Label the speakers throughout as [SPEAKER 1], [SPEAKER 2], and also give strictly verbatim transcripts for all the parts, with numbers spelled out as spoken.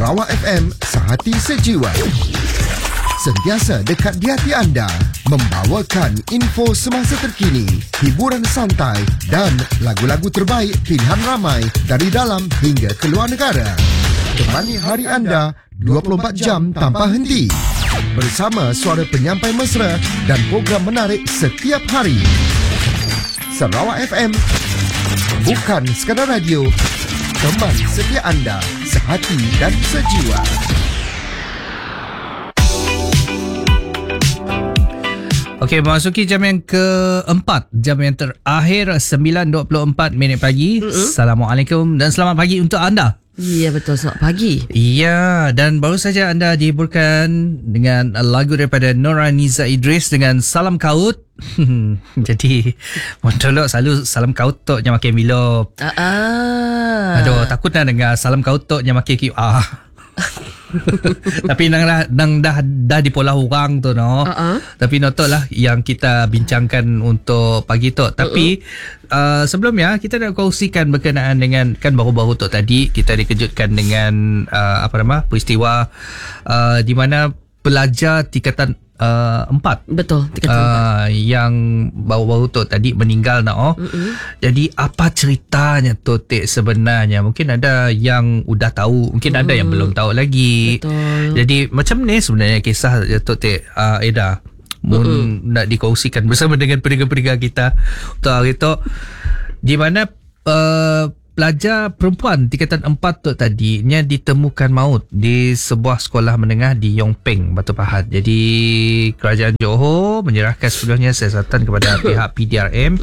[SPEAKER 1] Sarawak F M, sehati sejiwa. Sentiasa dekat di hati anda, membawakan info semasa terkini, hiburan santai dan lagu-lagu terbaik pilihan ramai dari dalam hingga keluar negara. Temani hari anda dua puluh empat jam tanpa henti. Bersama suara penyampai mesra dan program menarik setiap hari. Sarawak F M, bukan sekadar radio, teman setia anda, sehati dan sejiwa.
[SPEAKER 2] Okey, memasuki jam yang keempat, jam yang terakhir, sembilan dua puluh empat minit pagi. Mm-hmm. Assalamualaikum dan selamat pagi untuk anda.
[SPEAKER 3] Ya, betul, selamat pagi.
[SPEAKER 2] Ya, dan baru saja anda dihiburkan dengan lagu daripada Noraniza Idris dengan Salam Kaut. Jadi Montolok selalu Salam Kaut tok yang makin bilo.
[SPEAKER 3] Ah, ah.
[SPEAKER 2] Aduh, takut nak dengar Salam Kaut tok yang makin Q R. Tapi nang dah nang dah dah dipolah orang tu no. Uh-uh. Tapi notok lah yang kita bincangkan untuk pagi tu. Tapi uh-uh. uh, sebelumnya kita nak kongsikan berkenaan dengan, kan baru-baru tu tadi kita dikejutkan dengan uh, apa nama peristiwa uh, di mana pelajar tingkatan Uh, empat.
[SPEAKER 3] Betul, tingkatan
[SPEAKER 2] uh,
[SPEAKER 3] empat
[SPEAKER 2] yang baru-baru tu tadi meninggal nak oh. Mm-hmm. Jadi apa ceritanya tu Tek sebenarnya? Mungkin ada yang udah tahu, mungkin mm-hmm. ada yang belum tahu lagi. Betul. Jadi macam ni sebenarnya kisah tu Tek uh, Eda. Mun mm-hmm. nak dikongsikan bersama dengan pendengar-pendengar kita untuk hari tu, di mana uh, pelajar perempuan tingkatan empat tu tadinya ditemukan maut di sebuah sekolah menengah di Yong Peng, Batu Pahat. Jadi kerajaan Johor menyerahkan sepenuhnya siasatan kepada pihak P D R M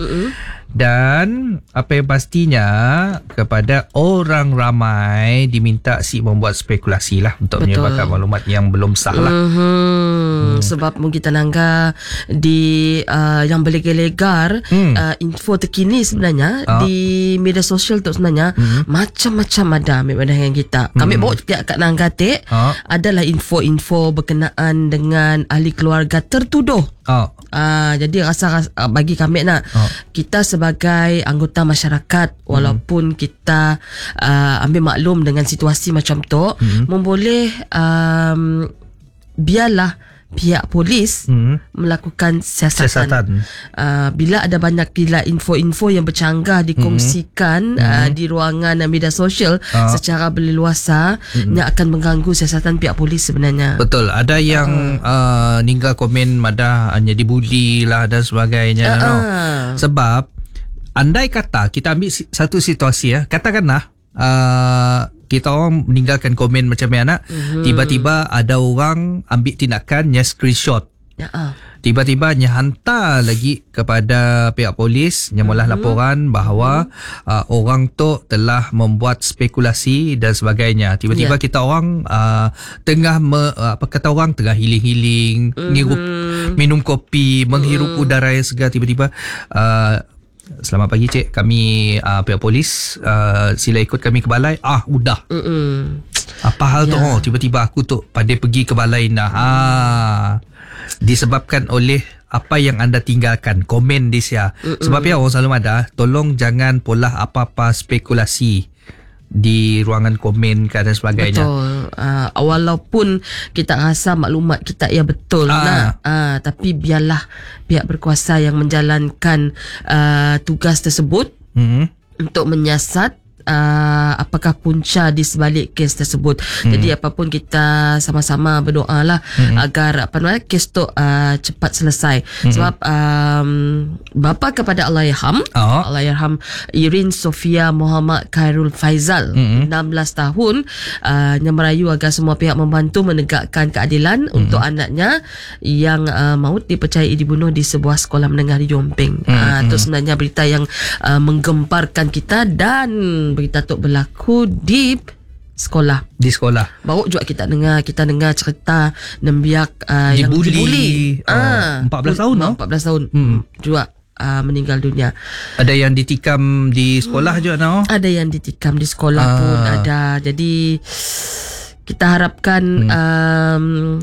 [SPEAKER 2] dan apa yang pastinya kepada orang ramai diminta si membuat spekulasi lah untuk Betul. menyebarkan maklumat yang belum sah lah.
[SPEAKER 3] Mm-hmm. Hmm. Sebab mungkin kita nangga di uh, yang berlegar-legar hmm. uh, info terkini sebenarnya uh. di media sosial tu sebenarnya hmm. macam-macam ada ambil dengan kita. Kami hmm. bawa kat nangga Tek uh. adalah info-info berkenaan dengan ahli keluarga tertuduh. Uh. Uh, jadi rasa uh, bagi kami nak uh. kita sebagai anggota masyarakat walaupun hmm. kita uh, ambil maklum dengan situasi macam tu hmm. memboleh um, biarlah pihak polis hmm. melakukan siasatan, siasatan. Uh, bila ada banyak bila info-info yang bercanggah dikongsikan hmm. uh, di ruangan media sosial uh. secara berleluasa hmm. yang akan mengganggu siasatan pihak polis sebenarnya.
[SPEAKER 2] Betul, ada yang uh. uh, ninggal komen madah hanya dibuli lah dan sebagainya. Uh. No? Sebab andai kata kita ambil satu situasi ya, katakanlah uh, kita orang meninggalkan komen macam mana, mm-hmm. tiba-tiba ada orang ambil tindakan nya screenshot. Ya. Uh. Tiba-tiba nya hantar lagi kepada pihak polis nya mula mm-hmm. laporan bahawa mm-hmm. uh, orang tu telah membuat spekulasi dan sebagainya. Tiba-tiba yeah. kita orang uh, tengah me, uh, apa kata orang tengah healing-healing, mm-hmm. ngirup minum kopi, menghirup mm-hmm. udara yang segar, tiba-tiba uh, selamat pagi cik, kami uh, pihak polis uh, sila ikut kami ke balai. Ah udah Mm-mm. apa hal yeah. tu oh, tiba-tiba aku tu pada pergi ke balai dah. Ha, disebabkan oleh apa yang anda tinggalkan komen di sia. Sebab ya orang selalu ada, tolong jangan pola apa-apa spekulasi di ruangan komen dan sebagainya.
[SPEAKER 3] Betul. Uh, walaupun kita rasa maklumat kita ya betul ah. nah, uh, tapi biarlah pihak berkuasa yang menjalankan uh, tugas tersebut mm-hmm. untuk menyiasat Uh, apakah punca di sebalik kes tersebut. Hmm. Jadi apapun kita sama-sama berdoa lah hmm. agar apa namanya kes tu uh, cepat selesai. Hmm. Sebab um, bapa kepada Allahyarham, oh. Allahyarham Irin Sofia Muhammad Khairul Faizal, hmm. enam belas tahun, uh, yang merayu agar semua pihak membantu menegakkan keadilan hmm. untuk anaknya yang uh, maut dipercayai dibunuh di sebuah sekolah menengah di Yong Peng. Hmm. Uh, itu sebenarnya berita yang uh, menggemparkan kita dan berita tu berlaku di sekolah.
[SPEAKER 2] Di sekolah.
[SPEAKER 3] Baru juga kita dengar kita dengar cerita Nembiak uh, yang dibuli.
[SPEAKER 2] Oh, ah, empat belas tahun no?
[SPEAKER 3] empat belas tahun. Hmm. Juga uh, meninggal dunia.
[SPEAKER 2] Ada yang ditikam di sekolah hmm. juga no?
[SPEAKER 3] Ada yang ditikam di sekolah ah. pun ada. Jadi kita harapkan hmm. um,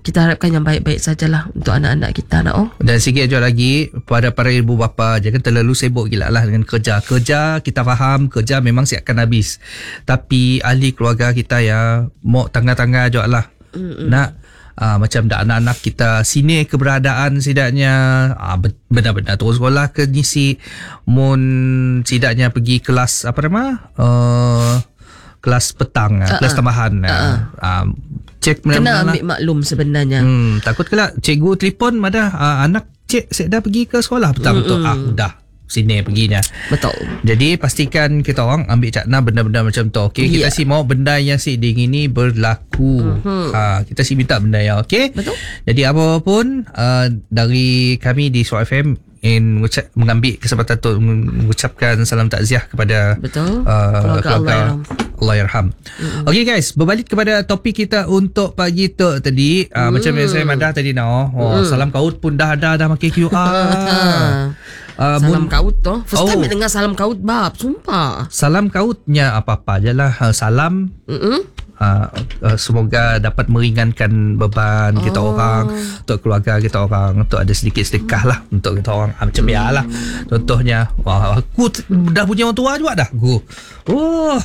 [SPEAKER 3] kita harapkan yang baik-baik sajalah untuk anak-anak kita, nak oh.
[SPEAKER 2] Dan sikit aja lagi pada para ibu bapa, jangan terlalu sibuk gila lah dengan kerja. Kerja kita faham, kerja memang siapkan habis. Tapi ahli keluarga kita ya, mau tengah-tengah aja lah. Mm-mm. Nak uh, macam dah anak-anak kita sini keberadaan sidaknya uh, benar-benar terus sekolah ke ngisi. Mun sidaknya pergi kelas apa nama? Uh, kelas petang, uh-uh. kelas tambahan. Uh-uh. Uh, cek
[SPEAKER 3] kena ambil lah. Maklum sebenarnya.
[SPEAKER 2] Hmm, takut kelak cikgu telefon madah uh, anak cik saya dah pergi ke sekolah petang untuk ah dah sini perginya.
[SPEAKER 3] Betul.
[SPEAKER 2] Jadi pastikan kita orang ambil cakna benda-benda macam tu. Okey, yeah. Kita si mau benda yang si ding ini berlaku. Uh-huh. Ha, kita si minta benda yang okey.
[SPEAKER 3] Betul.
[SPEAKER 2] Jadi apapun uh, dari kami di Suara F M in mengucap, mengambil kesempatan untuk mengucapkan salam takziah kepada
[SPEAKER 3] betul
[SPEAKER 2] uh, keluarga
[SPEAKER 3] Allahyarham.
[SPEAKER 2] Mm-hmm. Okey guys, berbalik kepada topik kita untuk pagi tu tadi, uh, mm. macam yang saya madah tadi nah. Oh, mm. salam kaut pun dah ada dah pakai Q R. uh,
[SPEAKER 3] salam mun, kaut tu. First
[SPEAKER 2] oh,
[SPEAKER 3] time dengar salam kaut bab, sumpah.
[SPEAKER 2] Salam kautnya apa-apa ajalah. Uh, salam. Mm-mm. Uh, uh, semoga dapat meringankan beban kita oh. orang, untuk keluarga kita orang, untuk ada sedikit sedekah lah untuk kita orang. Ha, macam hmm. biarlah. Contohnya, wah, aku dah punya orang tua juga dah. Aku. Oh.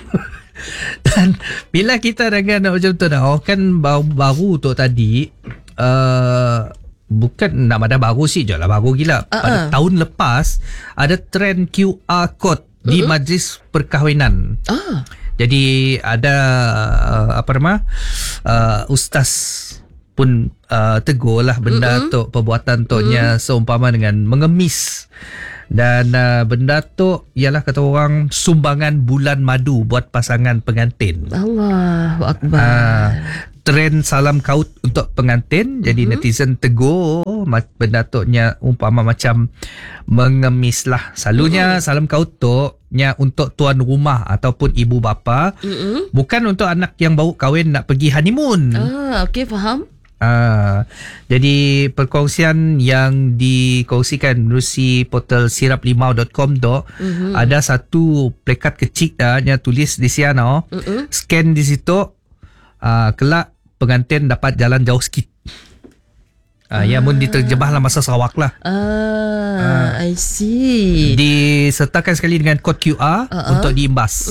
[SPEAKER 2] Dan bila kita dengan macam tu dah, oh, kan baru, baru tu tadi, uh, bukan nak ada baru sih je lah, baru gila. Uh-uh. Pada tahun lepas, ada trend Q R code uh-uh. di majlis perkahwinan. Ah. Jadi ada uh, apa nama uh, ustaz pun uh, tegur lah benda mm-hmm. tu, perbuatan tu nya mm-hmm. seumpama dengan mengemis. Dan uh, benda tu ialah kata orang sumbangan bulan madu buat pasangan pengantin.
[SPEAKER 3] Allahu Akbar.
[SPEAKER 2] Uh, trend salam kaut untuk pengantin. Jadi mm-hmm. netizen tegur benda tu nya umpama macam mengemis lah. Selalunya mm-hmm. salam kaut tu nya untuk tuan rumah ataupun ibu bapa, mm-hmm. bukan untuk anak yang baru kahwin nak pergi honeymoon.
[SPEAKER 3] Ah, okey, faham.
[SPEAKER 2] Ah, jadi perkongsian yang dikongsikan melalui portal sirap limau dot com tu, mm-hmm. ada satu plakat kecil dah yang tulis di sana, mm-hmm. scan di situ, uh, kelak pengantin dapat jalan jauh sikit. Ah, ah. Ya, mun diterjemahlah masa Sarawak lah.
[SPEAKER 3] Ah, ah, I see.
[SPEAKER 2] Disertakan sekali dengan kod Q R uh-uh. untuk diimbas.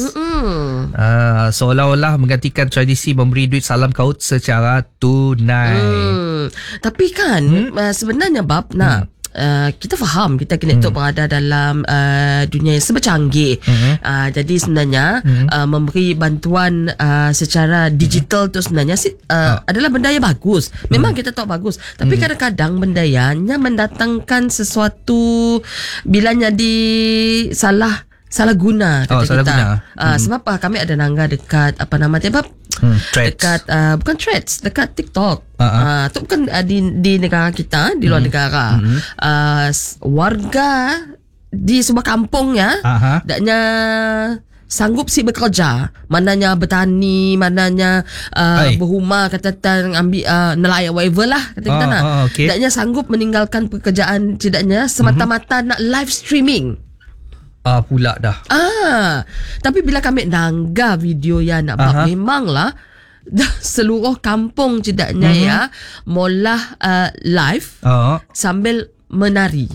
[SPEAKER 2] Ah, seolah-olah menggantikan tradisi memberi duit salam kaut secara tunai.
[SPEAKER 3] Hmm. Tapi kan hmm? uh, sebenarnya bab nak. Hmm. Uh, kita faham kita kena hmm. berada dalam uh, dunia yang serba canggih. Hmm. Uh, jadi sebenarnya hmm. uh, memberi bantuan uh, secara digital tu sebenarnya uh, oh. adalah benda yang bagus. Memang hmm. kita tahu bagus. Tapi hmm. kadang-kadang benda yang mendatangkan sesuatu bilanya di salah salah guna kata
[SPEAKER 2] oh, salah
[SPEAKER 3] kita.
[SPEAKER 2] Guna.
[SPEAKER 3] Uh, hmm. Sebab uh, kami ada nangga dekat apa nama dia bab?
[SPEAKER 2] Hmm,
[SPEAKER 3] dekat uh, bukan threads, dekat TikTok.
[SPEAKER 2] Uh-huh.
[SPEAKER 3] Uh, tu bukan uh, di di negara kita, di luar hmm. negara. Hmm. Uh, warga di sebuah kampung ya, uh-huh. daknya sanggup si bekerja, mananya bertani, mananya uh, berumah, kata tan ambil uh, nelayan whatever lah kata kita oh, nak. Oh, okay. Daknya sanggup meninggalkan pekerjaan tidaknya semata-mata uh-huh. nak live streaming.
[SPEAKER 2] Ah pula dah.
[SPEAKER 3] Ah, tapi bila kami nangga video yang nak buat, memanglah dah seluruh kampung jedaknya mm-hmm. ya molah uh, live uh. sambil menari.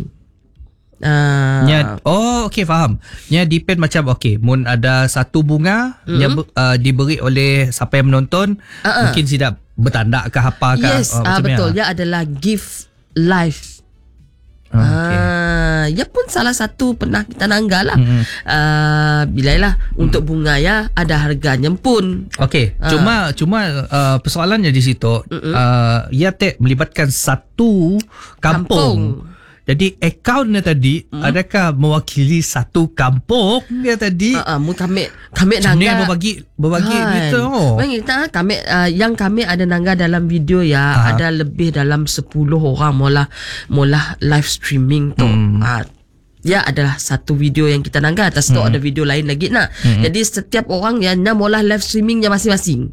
[SPEAKER 3] Ah.
[SPEAKER 2] Nya, oh okey faham. Nya depend macam okey, mun ada satu bunga mm-hmm. yang uh, diberi oleh siapa yang menonton, uh-uh. mungkin tidak bertanda ke apa ke.
[SPEAKER 3] Yes, oh, uh, betul. Ya adalah gift live.
[SPEAKER 2] Oh, okay.
[SPEAKER 3] Ah, ya pun salah satu pernah kita nanggal lah. Mm-hmm. Uh, bilailah mm. untuk bunga ya ada harganya pun.
[SPEAKER 2] Okey, uh. cuma cuma uh, persoalannya di situ, uh, ia tak melibatkan satu kampung. kampung. Jadi akaunnya tadi mm. adakah mewakili satu kampung dia tadi?
[SPEAKER 3] Ah, uh, uh, kami kami nangga
[SPEAKER 2] berbagi berbagi gitu. Oh.
[SPEAKER 3] Kita kami uh, yang kami ada nangga dalam video ya, uh-huh. ada lebih dalam sepuluh orang molah molah live streaming tu. Mm. Uh, ya adalah satu video yang kita nangga, atas tu mm. ada video lain lagi nak. Mm. Jadi setiap orang yang nak molah live streamingnya masing-masing.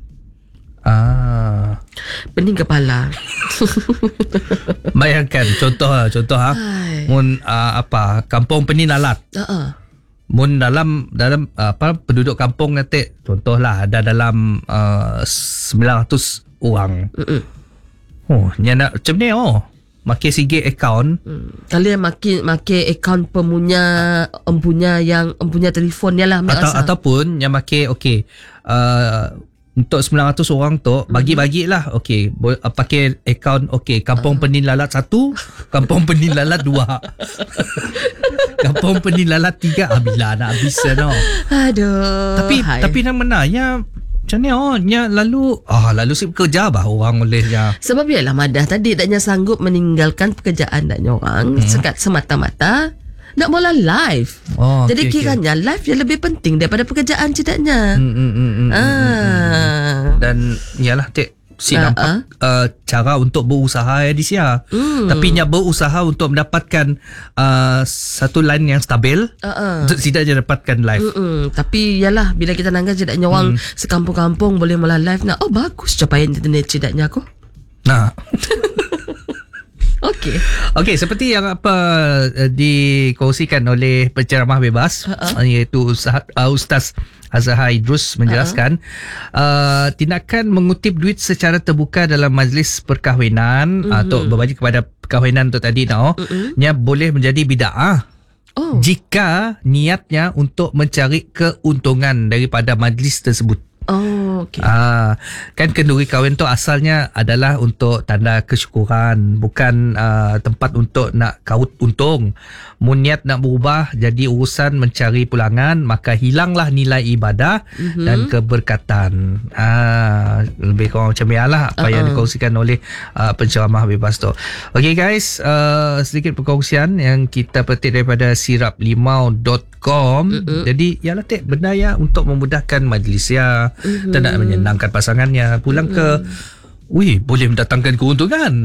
[SPEAKER 2] Ah,
[SPEAKER 3] pening kepala.
[SPEAKER 2] Bayangkan contoh lah, contoh ha. Mun uh, apa kampung Peninalat. Uh-uh. Mun dalam dalam uh, apa penduduk kampung nanti contohlah ada dalam uh, sembilan ratus orang. Uh-uh. Oh, nya nak macam ni oh. Makin sikit akaun.
[SPEAKER 3] Hmm. Kalau yang makin makin akaun pemunya empunya yang empunya telefon ni lah.
[SPEAKER 2] Atau, ataupun yang makin okey. Uh, untuk sembilan ratus orang tu bagi-bagilah okey bo- uh, pakai akaun okey Kampung uh. Penin Lalat satu, Kampung Penin Lalat dua. Kampung Penin Lalat tiga. Ah, bila nak habis no.
[SPEAKER 3] Aduh.
[SPEAKER 2] Tapi hai. Tapi nang menanya macam ni oh nya lalu ah lalu sip kerja bah orang olehnya.
[SPEAKER 3] Sebab ialah Madah tadi daknya sanggup meninggalkan pekerjaan daknya orang hmm. sekat semata-mata nak mula live. Oh, jadi okay, kiranya okay. live yang lebih penting daripada pekerjaan tidaknya. Hmm, hmm, hmm, hmm, ah.
[SPEAKER 2] hmm. Dan ialah tek si uh, nampak uh. Uh, cara untuk berusaha ya di sia. Hmm. Tapi nya berusaha untuk mendapatkan uh, satu line yang stabil uh-uh. untuk tidaknya dapatkan live.
[SPEAKER 3] Mm-mm. Tapi ialah bila kita nangkan tidaknya orang hmm. sekampung-kampung boleh mula live nak. Oh bagus capaian internet tidaknya aku. Nah. Okey.
[SPEAKER 2] Okey, seperti yang apa uh, dikongsikan oleh penceramah bebas uh-uh. iaitu Ustaz, uh, Ustaz Azhar Idrus menjelaskan uh-uh. uh, tindakan mengutip duit secara terbuka dalam majlis perkahwinan uh-huh. atau berbagi kepada perkahwinan tu tadi tau uh-huh. nya boleh menjadi bid'ah. Oh. Jika niatnya untuk mencari keuntungan daripada majlis tersebut.
[SPEAKER 3] Oh, okey.
[SPEAKER 2] Ah, kan kenduri kahwin tu asalnya adalah untuk tanda kesyukuran, bukan uh, tempat untuk nak kaut untung. Mun niat nak berubah jadi urusan mencari pulangan, maka hilanglah nilai ibadah mm-hmm. dan keberkatan. Ah, lebih kurang macam ialah apa uh-uh. yang dikongsikan oleh uh, penceramah bebas tu. Okey guys, uh, sedikit perkongsian yang kita petik daripada sirap limau dot com. Uh-uh. Jadi ialah tek benda ya untuk memudahkan majlis ya. Mm-hmm. Dan nak menyenangkan pasangannya. Pulang mm-hmm. ke wih, boleh mendatangkan keuntungan.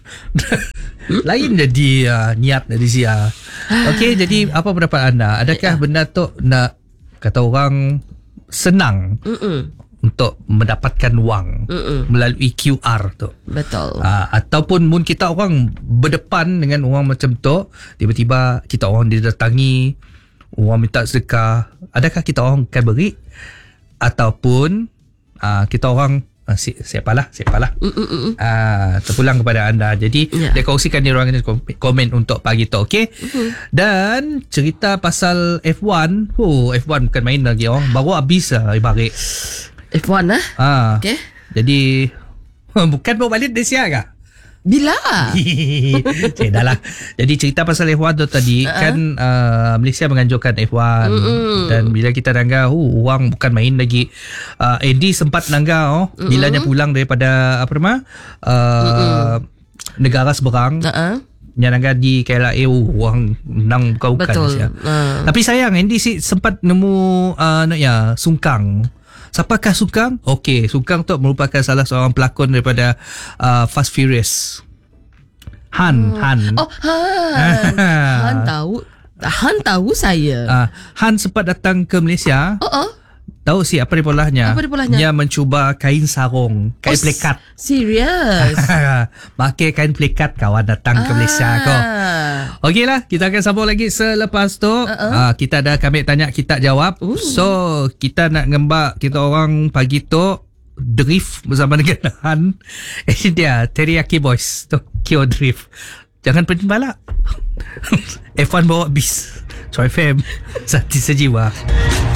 [SPEAKER 2] Lain jadi uh, niat dari sia. Okey, jadi apa pendapat anda? Adakah yeah. benda tu nak kata orang senang Mm-mm. untuk mendapatkan wang Mm-mm. melalui Q R tu?
[SPEAKER 3] Betul.
[SPEAKER 2] Uh, ataupun mun kita orang berdepan dengan orang macam tu, tiba-tiba kita orang didatangi, orang minta sedekah, adakah kita orang akan beri? Ataupun uh, kita orang uh, si, siapalah siapalah uh, terpulang kepada anda. Jadi yeah. dia kongsikan di ruangan komen untuk pagi tu, okey. Uh-huh. Dan cerita pasal F one, oh F one bukan main lagi oh, baru habis lah ibarat
[SPEAKER 3] F one ah.
[SPEAKER 2] Uh,
[SPEAKER 3] okey.
[SPEAKER 2] Jadi bukan bawa balik dari siang ke?
[SPEAKER 3] Bila?
[SPEAKER 2] Cik, dah lah. Jadi cerita pasal F one tu tadi uh-huh. kan uh, Malaysia menganjurkan F one. Mm-mm. Dan bila kita nangga uh, orang bukan main lagi. uh, Andy sempat nangga oh, bila dia pulang daripada apa nama uh, negara seberang uh-huh. yang nangga di K L A oh, orang menang bukan-bukan.
[SPEAKER 3] Betul. Uh.
[SPEAKER 2] Tapi sayang Andy si sempat nemu uh, nak ya Sungkang. Siapakah Sungkang? Okey, Sungkang tu merupakan salah seorang pelakon daripada uh, Fast Furious. Han, oh. Han.
[SPEAKER 3] Oh, Han. Han tahu. Han tahu saya.
[SPEAKER 2] Uh, Han sempat datang ke Malaysia.
[SPEAKER 3] Oh, oh.
[SPEAKER 2] Tahu si apa dia polahnya?
[SPEAKER 3] Apa dia polahnya?
[SPEAKER 2] Dia mencuba kain sarung, kain oh, plekat.
[SPEAKER 3] Serius?
[SPEAKER 2] Pakai kain plekat kawan datang ah. ke Malaysia kau. Okeylah, kita akan sambung lagi selepas tu. Uh-uh. Uh, kita ada kami tanya, kita jawab. Ooh. So, kita nak ngembak kita orang pagi tu drift bersama dengan Han. Ini dia Teriyaki Boys Tokyo Drift. Jangan pening balak. F one bawa bis. Joy F M. Sati sejiwa.